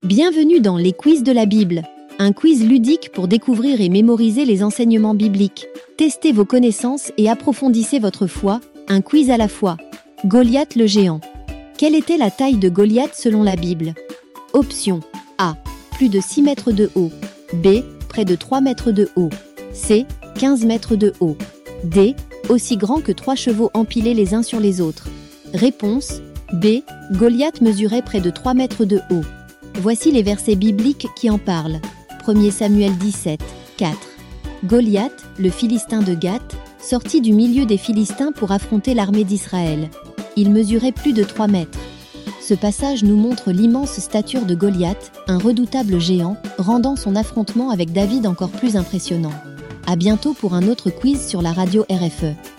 Bienvenue dans les quiz de la Bible, un quiz ludique pour découvrir et mémoriser les enseignements bibliques. Testez vos connaissances et approfondissez votre foi, un quiz à la fois. Goliath le géant. Quelle était la taille de Goliath selon la Bible? Option A. Plus de 6 mètres de haut. B. Près de 3 mètres de haut. C. 15 mètres de haut. D. Aussi grand que 3 chevaux empilés les uns sur les autres. Réponse B. Goliath mesurait près de 3 mètres de haut. Voici les versets bibliques qui en parlent. 1 Samuel 17, 4. Goliath, le Philistin de Gath, sortit du milieu des Philistins pour affronter l'armée d'Israël. Il mesurait plus de 3 mètres. Ce passage nous montre l'immense stature de Goliath, un redoutable géant, rendant son affrontement avec David encore plus impressionnant. À bientôt pour un autre quiz sur la radio RFE.